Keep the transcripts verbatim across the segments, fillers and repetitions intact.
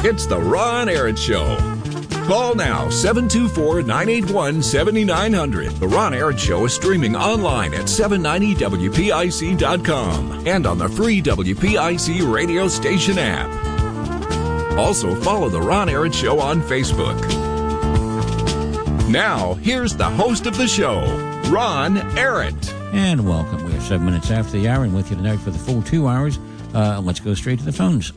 It's the Ron Aaron Show. Call now, seven two four, nine eight one, seven nine zero zero. The Ron Aaron Show is streaming online at seven ninety W P I C dot com and on the free W P I C radio station app. Also, follow The Ron Aaron Show on Facebook. Now, here's the host of the show, Ron Aaron. And welcome. We are seven minutes after the hour and with you tonight for the full two hours. Uh, let's go straight to the phones.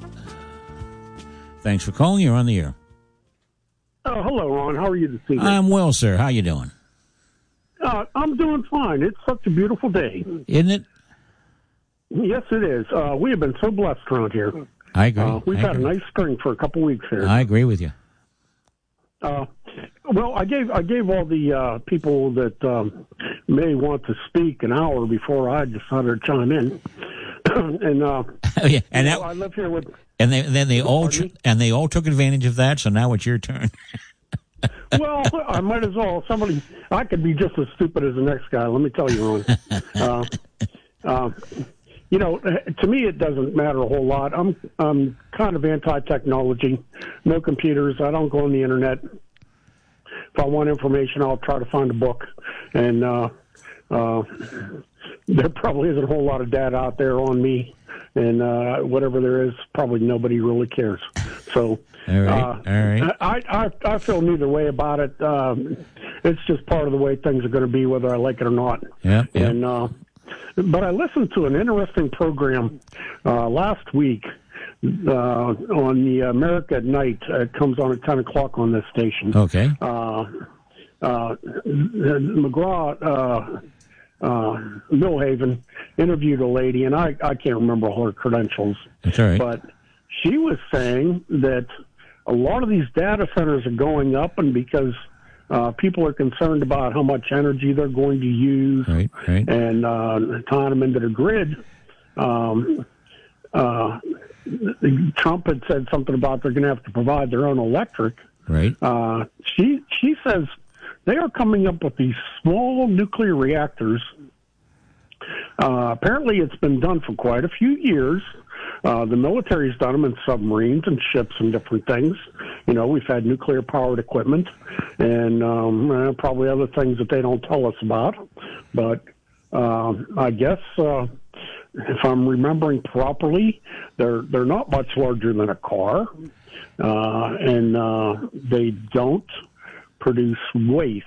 Thanks for calling. You're on the air. Oh, hello, Ron. How are you this evening? I'm well, sir. How you doing? Uh, I'm doing fine. It's such a beautiful day. Isn't it? Yes, it is. Uh, we have been so blessed around here. I agree. Uh, we've I had agree. a nice spring for a couple weeks here. I agree with you. Uh, well, I gave I gave all the uh, people that um, may want to speak an hour before I decided to chime in. and uh, Oh, yeah. And you that, know, I live here with. and they, then they all Pardon tr- me? and they all took advantage of that. So now it's your turn. Well, I might as well. Somebody, I could be just as stupid as the next guy. Let me tell you, Ron. uh, uh, you know, to me, it doesn't matter a whole lot. I'm I'm kind of anti-technology. No computers. I don't go on the internet. If I want information, I'll try to find a book. And uh, uh, there probably isn't a whole lot of data out there on me. And uh, whatever there is, probably nobody really cares. So, All right. uh, All right. I, I I feel neither way about it. Um, it's just part of the way things are going to be, whether I like it or not. Yeah. Yeah. And uh, but I listened to an interesting program uh, last week uh, on the America at Night. It comes on at ten o'clock on this station. Okay. Uh, uh, McGraw. Uh, Uh, Millhaven interviewed a lady, and I, I can't remember all her credentials, That's all right. but she was saying that a lot of these data centers are going up, and because uh, people are concerned about how much energy they're going to use Right. Right. and uh, tying them into the grid, um, uh, Trump had said something about they're going to have to provide their own electric. Right. Uh, she she says they are coming up with these small nuclear reactors. Uh, apparently, it's been done for quite a few years. Uh, the military's done them in submarines and ships and different things. You know, we've had nuclear-powered equipment and um, uh, probably other things that they don't tell us about. But uh, I guess, uh, if I'm remembering properly, they're they're not much larger than a car, uh, and uh, they don't produce waste.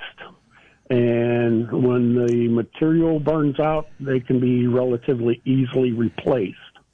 And when the material burns out, they can be relatively easily replaced.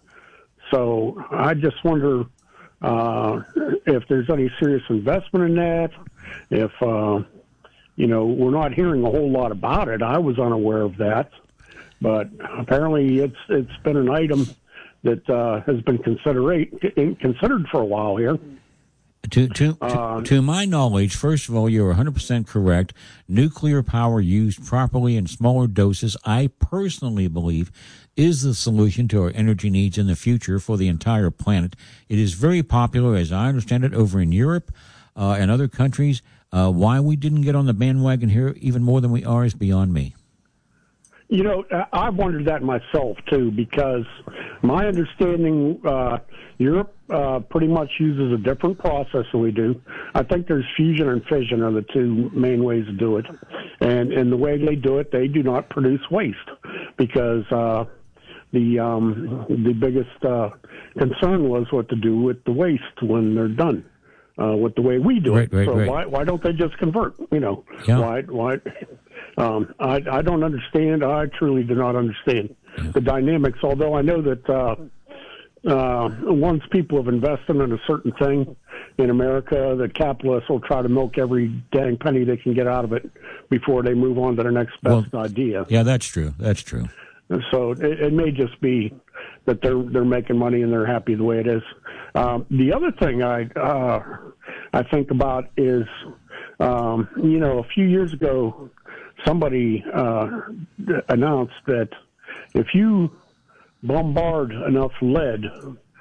So I just wonder uh, if there's any serious investment in that. If, uh, you know, we're not hearing a whole lot about it. I was unaware of that. But apparently it's it's been an item that uh, has been considerate, considered for a while here. To to, Uh, to to my knowledge, first of all, you're one hundred percent correct. Nuclear power used properly in smaller doses, I personally believe, is the solution to our energy needs in the future for the entire planet. It is very popular, as I understand it, over in Europe uh, and other countries. Uh, why we didn't get on the bandwagon here even more than we are is beyond me. You know, I wondered that myself, too, because my understanding, uh, Europe uh, pretty much uses a different process than we do. I think there's fusion and fission are the two main ways to do it. And, and the way they do it, they do not produce waste because uh, the um, the biggest uh, concern was what to do with the waste when they're done. Uh, with the way we do Right, it, right, so right. why why don't they just convert? You know, Yeah. why why? Um, I I don't understand. I truly do not understand Yeah. the dynamics. Although I know that uh, uh, once people have invested in a certain thing in America, the capitalists will try to milk every dang penny they can get out of it before they move on to their next best Well, idea. Yeah, that's true. That's true. And so it, it may just be that they're they're making money and they're happy the way it is. Um, the other thing I uh, I think about is, um, you know, a few years ago, somebody uh, announced that if you bombard enough lead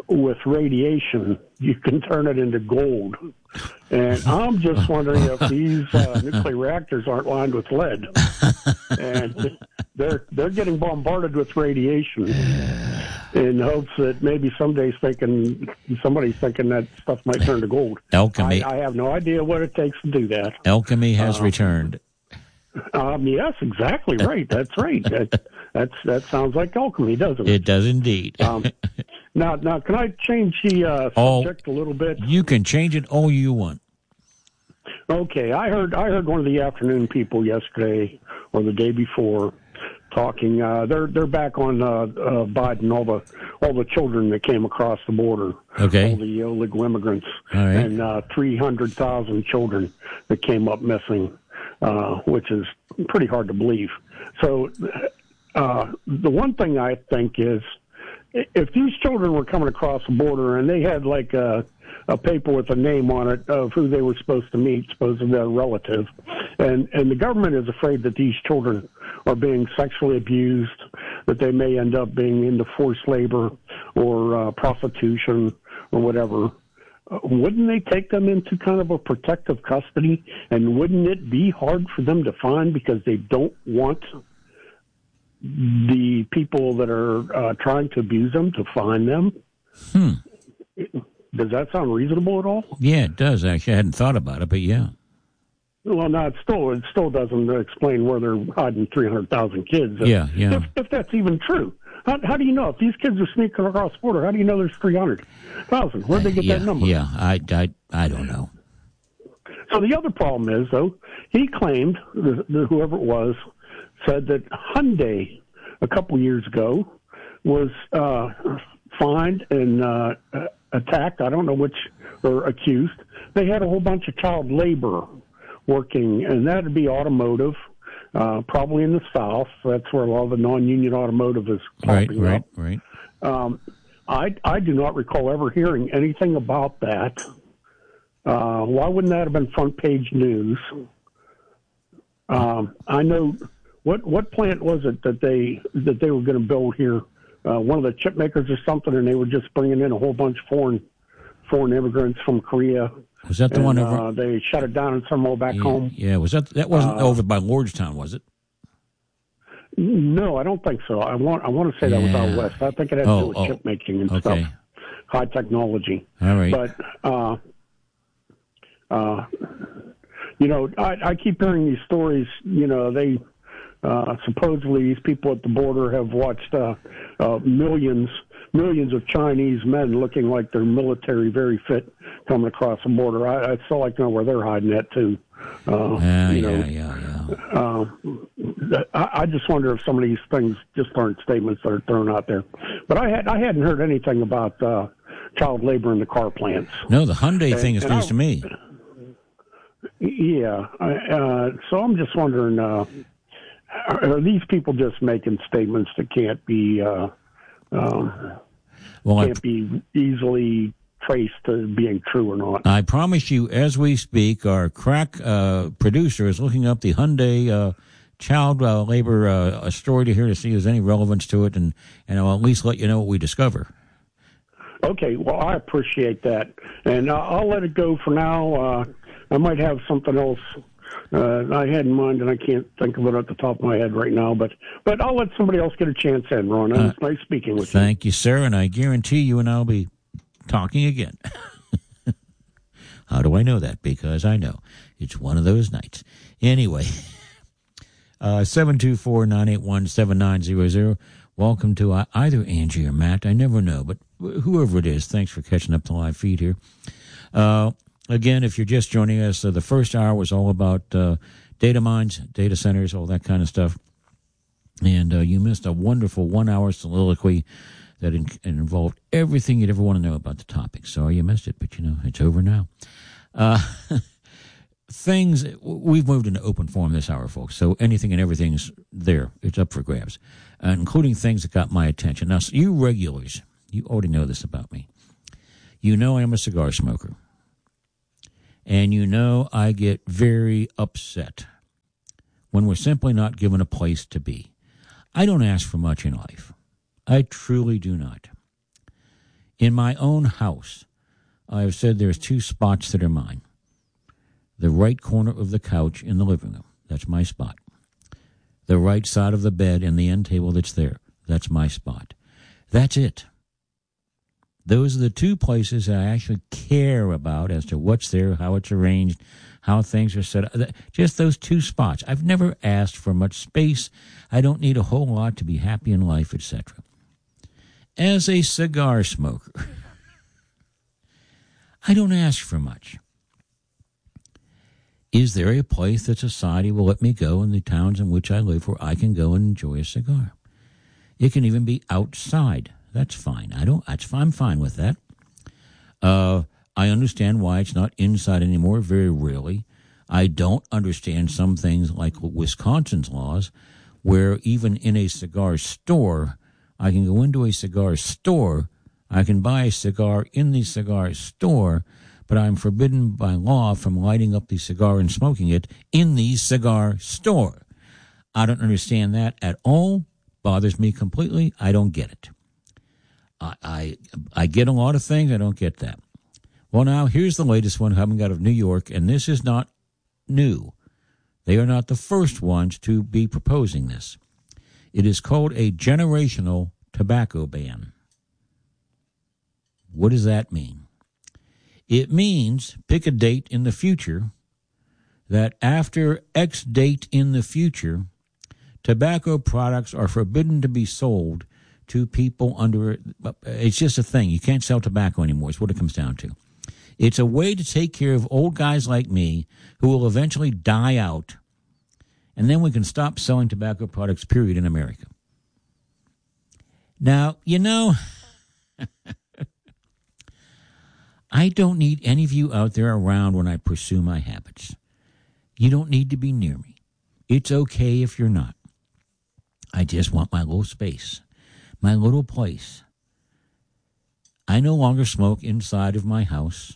with radiation, you can turn it into gold. And I'm just wondering if these uh, nuclear reactors aren't lined with lead, and they're they're getting bombarded with radiation in hopes that maybe somebody's thinking somebody's thinking that stuff might turn to gold. Alchemy. I, I have no idea what it takes to do that. Alchemy has um, returned. Um, yes, exactly right. That's right. That, that's that sounds like alchemy, doesn't it? It does indeed. um, now, now, can I change the uh, subject oh, a little bit? You can change it all you want. Okay, I heard I heard one of the afternoon people yesterday or the day before talking. Uh, they're they're back on uh, uh, Biden, all the all the children that came across the border, okay, all the illegal immigrants, all right. and uh, three hundred thousand children that came up missing, uh, which is pretty hard to believe. So, uh, the one thing I think is, if these children were coming across the border and they had like a, a paper with a name on it of who they were supposed to meet, supposedly their relative, and, and the government is afraid that these children are being sexually abused, that they may end up being into forced labor or uh, prostitution or whatever, uh, wouldn't they take them into kind of a protective custody? And wouldn't it be hard for them to find because they don't want the people that are uh, trying to abuse them to find them? Hmm. Does that sound reasonable at all? Yeah, it does. Actually, I hadn't thought about it, but yeah. Well, no, it still it still doesn't explain where they're hiding three hundred thousand kids. If, yeah, yeah. If, if that's even true, how, how do you know if these kids are sneaking across the border? How do you know there's three hundred thousand? Where'd they get yeah, that number? Yeah, I, I, I don't know. So the other problem is, though, he claimed, the, the, whoever it was, said that Hyundai a couple years ago was uh, fined and uh, attacked. I don't know which, or accused. They had a whole bunch of child labor working, and that would be automotive, uh, probably in the South. That's where a lot of the non-union automotive is popping right, up. Right, right, um, I, I do not recall ever hearing anything about that. Uh, why wouldn't that have been front page news? Um, I know what what plant was it that they that they were going to build here? Uh, one of the chip makers or something, and they were just bringing in a whole bunch of foreign foreign immigrants from Korea. Was that the and, one over? Uh, they shut it down and sent them all back yeah, home. Yeah, was that that wasn't uh, over by Lordstown, was it? No, I don't think so. I want I want to say yeah. that was out west. I think it had to oh, do with oh, chip making and okay. stuff, high technology. All right, but. Uh, Uh, you know, I, I keep hearing these stories. You know, they uh, supposedly these people at the border have watched uh, uh, millions, millions of Chinese men looking like they're military, very fit, coming across the border. I, I'd still like to know where they're hiding at too. Uh, yeah, you know, yeah, yeah, yeah. Uh, I, I just wonder if some of these things just aren't statements that are thrown out there. But I had I hadn't heard anything about uh, child labor in the car plants. No, the Hyundai and, thing is news I, to me. Yeah, uh, so I'm just wondering, uh, are these people just making statements that can't be uh, um, well, can't I, be easily traced to being true or not? I promise you, as we speak, our crack uh, producer is looking up the Hyundai uh, child uh, labor uh, story to hear to see if there's any relevance to it, and, and I'll at least let you know what we discover. Okay, well, I appreciate that, and uh, I'll let it go for now. Uh, I might have something else uh, I had in mind, and I can't think of it at the top of my head right now. But but I'll let somebody else get a chance in, Ron. Uh, it's nice speaking with thank you. Thank you, sir, and I guarantee you and I'll be talking again. How do I know that? Because I know. It's one of those nights. Anyway, uh, seven two four, nine eight one, seven nine zero zero. Welcome to uh, either Angie or Matt. I never know, but whoever it is, thanks for catching up the live feed here. Uh Again, if you're just joining us, uh, the first hour was all about uh, data mines, data centers, all that kind of stuff. And uh, you missed a wonderful one-hour soliloquy that in- involved everything you'd ever want to know about the topic. Sorry you missed it, but, you know, it's over now. Uh, things, we've moved into open forum this hour, folks, so anything and everything's there. It's up for grabs, uh, including things that got my attention. Now, so you regulars, you already know this about me. You know I'm a cigar smoker. And you know I get very upset when we're simply not given a place to be. I don't ask for much in life. I truly do not. In my own house, I have said there's two spots that are mine. The right corner of the couch in the living room, that's my spot. The right side of the bed and the end table that's there, that's my spot. That's it. Those are the two places I actually care about as to what's there, how it's arranged, how things are set up. Just those two spots. I've never asked for much space. I don't need a whole lot to be happy in life, et cetera. As a cigar smoker, I don't ask for much. Is there a place that society will let me go in the towns in which I live where I can go and enjoy a cigar? It can even be outside. That's fine. I don't. That's, I'm fine with that. Uh, I understand why it's not inside anymore, very rarely. I don't understand some things like Wisconsin's laws, where even in a cigar store, I can go into a cigar store, I can buy a cigar in the cigar store, but I'm forbidden by law from lighting up the cigar and smoking it in the cigar store. I don't understand that at all. Bothers me completely. I don't get it. I, I I get a lot of things. I don't get that. Well, now, here's the latest one coming out of New York, and this is not new. They are not the first ones to be proposing this. It is called a generational tobacco ban. What does that mean? It means pick a date in the future that after X date in the future, tobacco products are forbidden to be sold to people under, it's just a thing. You can't sell tobacco anymore. It's what it comes down to. It's a way to take care of old guys like me who will eventually die out, and then we can stop selling tobacco products, period, in America. Now, you know, I don't need any of you out there around when I pursue my habits. You don't need to be near me. It's okay if you're not. I just want my little space. My little place. I no longer smoke inside of my house.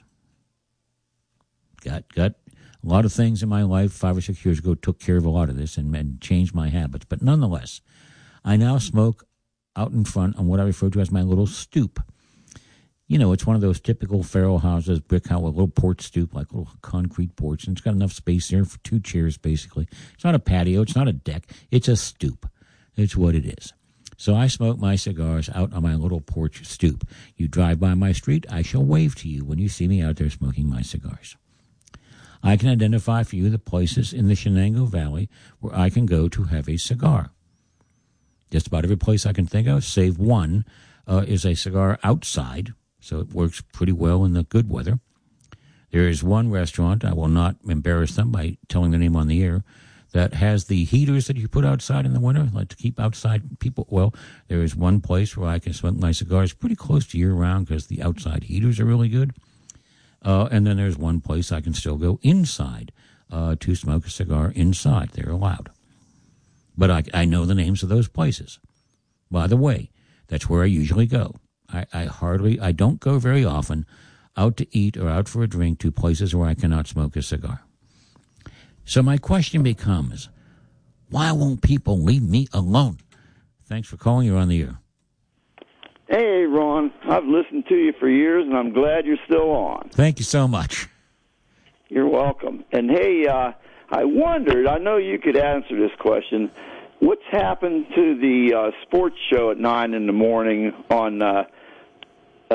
Got got a lot of things in my life five or six years ago took care of a lot of this and, and changed my habits. But nonetheless, I now smoke out in front on what I refer to as my little stoop. You know, it's one of those typical feral houses, brick house, a little porch stoop, like a little concrete porch. And it's got enough space there for two chairs, basically. It's not a patio. It's not a deck. It's a stoop. It's what it is. So I smoke my cigars out on my little porch stoop. You drive by my street, I shall wave to you when you see me out there smoking my cigars. I can identify for you the places in the Shenango Valley where I can go to have a cigar. Just about every place I can think of, save one, uh, is a cigar outside, so it works pretty well in the good weather. There is one restaurant, I will not embarrass them by telling the name on the air, that has the heaters that you put outside in the winter, like to keep outside people. Well, there is one place where I can smoke my cigars pretty close to year-round because the outside heaters are really good. Uh, and then there's one place I can still go inside uh, to smoke a cigar inside. They're allowed. But I, I know the names of those places. By the way, that's where I usually go. I, I hardly, I don't go very often out to eat or out for a drink to places where I cannot smoke a cigar. So my question becomes, why won't people leave me alone? Thanks for calling. You're on the air. Hey, Ron. I've listened to you for years, and I'm glad you're still on. Thank you so much. You're welcome. And, hey, uh, I wondered, I know you could answer this question, what's happened to the uh, sports show at nine in the morning on, uh, uh,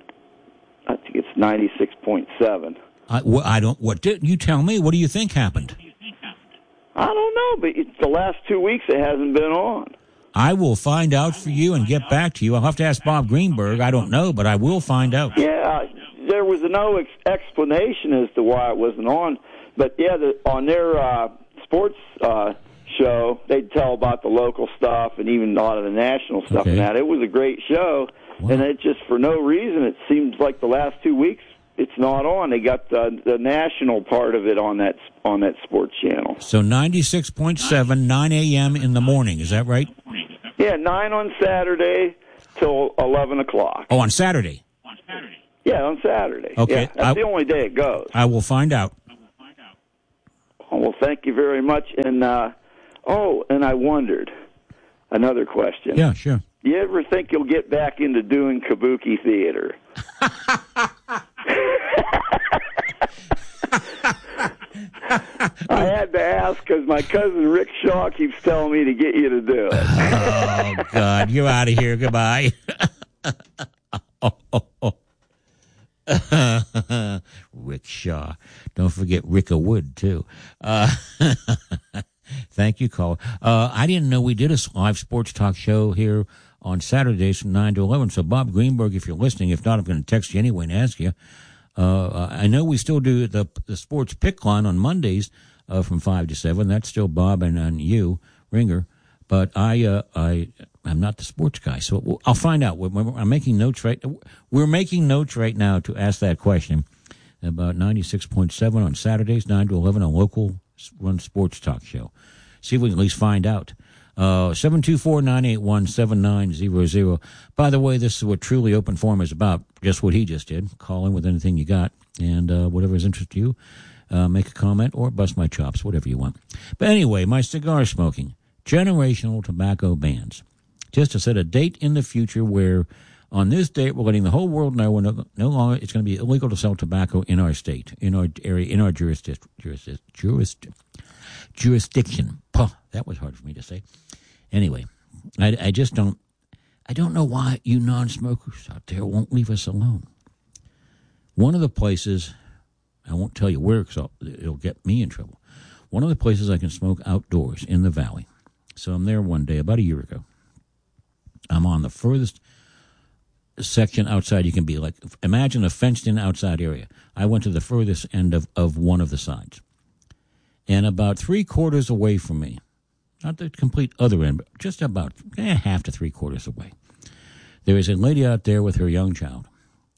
I think it's ninety-six point seven. I, well, I don't. What did you tell me? What do you think happened? I don't know, but it's the last two weeks it hasn't been on. I will find out for you and get back to you. I'll have to ask Bob Greenberg. I don't know, but I will find out. Yeah, there was no ex- explanation as to why it wasn't on. But, yeah, the, on their uh, sports uh, show, they'd tell about the local stuff and even a lot of the national stuff Okay. and that. It was a great show, Wow. and it just, for no reason, it seems like the last two weeks, it's not on. They got the, the national part of it on that on that sports channel. So ninety-six point seven, nine a.m. in the morning. Is that right? Yeah, nine on Saturday till eleven o'clock. Oh, on Saturday. Yeah, on Saturday. Okay, Yeah, that's I- the only day it goes. I will find out. Oh, well, thank you very much. And, uh, oh, and I wondered, another question. Yeah, sure. you ever think you'll get back into doing kabuki theater? I had to ask because my cousin Rick Shaw keeps telling me to get you to do it. Oh, God. You're out of here. Goodbye. oh, oh, oh. Rick Shaw. Don't forget Ricka Wood, too. Uh, thank you, caller. Uh, I didn't know we did a live sports talk show here on Saturdays from nine to eleven. So, Bob Greenberg, if you're listening, if not, I'm going to text you anyway and ask you. Uh, I know we still do the the sports pick line on Mondays uh, from five to seven. That's still Bob and, and you, Ringer. But I, uh, I, I'm not the sports guy, so I'll find out. I'm making notes right. We're making notes right now to ask that question about ninety-six point seven on Saturdays, nine to eleven, a local run sports talk show. See if we can at least find out. Uh, seven two four, nine eight one, seven nine zero zero. By the way, this is what Truly Open Forum is about, just what he just did. Call in with anything you got, and uh, whatever is interest to you, uh, make a comment or bust my chops, whatever you want. But anyway, my cigar smoking, generational tobacco bans. Just to set a date in the future where on this date we're letting the whole world know we're no, no longer it's going to be illegal to sell tobacco in our state, in our area, in our jurisdic, jurisdic, jurisdic, jurisdiction. Puh, that was hard for me to say. Anyway, I, I just don't, I don't know why you non-smokers out there won't leave us alone. One of the places, I won't tell you where because it'll get me in trouble. One of the places I can smoke outdoors in the valley. So I'm there one day, about a year ago. I'm on the furthest section outside you can be. Like, imagine a fenced-in outside area. I went to the furthest end of, of one of the sides. And about three quarters away from me, not the complete other end, but just about eh, half to three quarters away, there is a lady out there with her young child.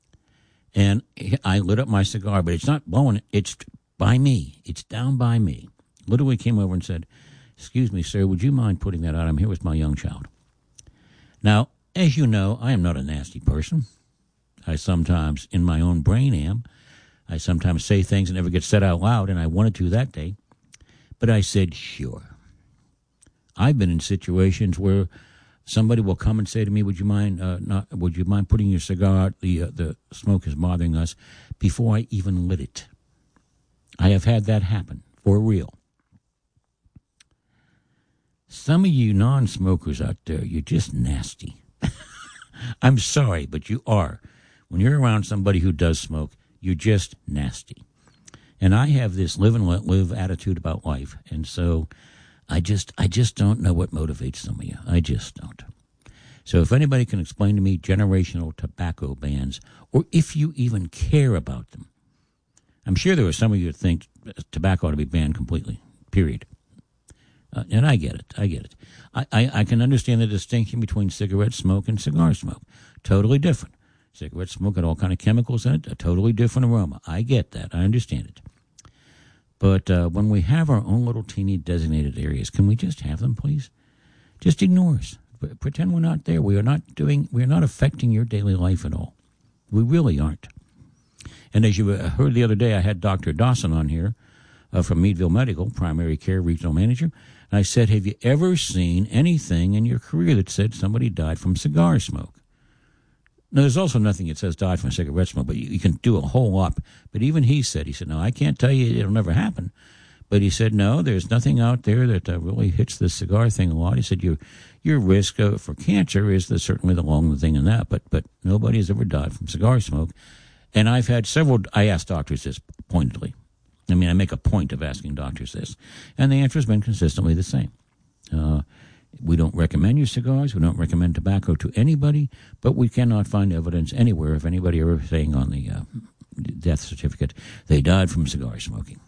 And I lit up my cigar, but it's not blowing. It's by me. It's down by me. Literally came over and said, "Excuse me, sir, would you mind putting that out? I'm here with my young child." Now, as you know, I am not a nasty person. I sometimes, in my own brain, am. I sometimes say things that never get said out loud, and I wanted to that day. But I said, sure. I've been in situations where somebody will come and say to me, "Would you mind uh, not? Would you mind putting your cigar out? The uh, the smoke is bothering us," before I even lit it. I have had that happen for real. Some of you non-smokers out there, you're just nasty. I'm sorry, but you are. When you're around somebody who does smoke, you're just nasty. And I have this live and let live attitude about life, and so I just I just don't know what motivates some of you. I just don't. So if anybody can explain to me generational tobacco bans, or if you even care about them, I'm sure there are some of you that think tobacco ought to be banned completely, period. Uh, and I get it. I get it. I, I, I can understand the distinction between cigarette smoke and cigar smoke. Totally different. Cigarette smoke got all kind of chemicals in it, a totally different aroma. I get that. I understand it. But uh, when we have our own little teeny designated areas, can we just have them, please? Just ignore us. Pretend we're not there. We are not doing. We are not affecting your daily life at all. We really aren't. And as you heard the other day, I had Doctor Dawson on here uh, from Meadville Medical, primary care regional manager. And I said, have you ever seen anything in your career that said somebody died from cigar smoke? Now, there's also nothing that says died from cigarette smoke, but you, you can do a whole lot. But even he said, he said, no, I can't tell you it'll never happen. But he said, no, there's nothing out there that uh, really hits the cigar thing a lot. He said, your your risk uh, for cancer is the, certainly the long thing in that, but but nobody has ever died from cigar smoke. And I've had several, I asked doctors this pointedly. I mean, I make a point of asking doctors this. And the answer has been consistently the same. Uh, we don't recommend your cigars. We don't recommend tobacco to anybody, but we cannot find evidence anywhere of anybody ever saying on the uh, death certificate they died from cigar smoking.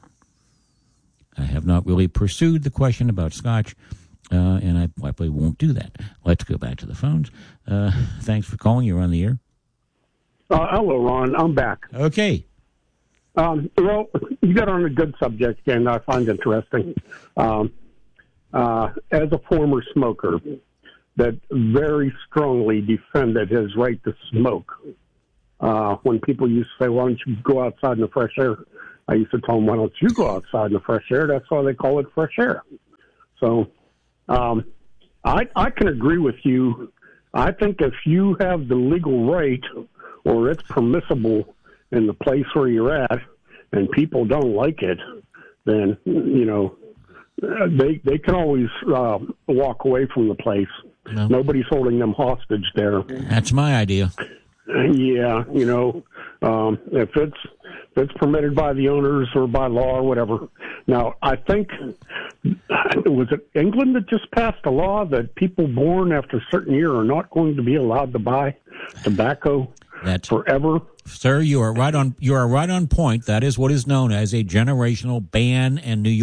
I have not really pursued the question about Scotch, uh, and I probably won't do that. Let's go back to the phones. Uh, thanks for calling. You're on the air. Uh, hello, Ron. I'm back. Okay. Um, well, you got on a good subject, and I find interesting. Um, uh, as a former smoker that very strongly defended his right to smoke, uh, when people used to say, why don't you go outside in the fresh air? I used to tell them, why don't you go outside in the fresh air? That's why they call it fresh air. So um, I, I can agree with you I think if you have the legal right or it's permissible in the place where you're at and people don't like it, then, you know, they they can always uh, walk away from the place. No. Nobody's holding them hostage there. That's my idea. Yeah, you know, um, if it's if it's permitted by the owners or by law or whatever. Now, I think, was it England that just passed a law that people born after a certain year are not going to be allowed to buy tobacco That's, forever? Sir, you are right on. You are right on point. That is what is known as a generational ban in New York.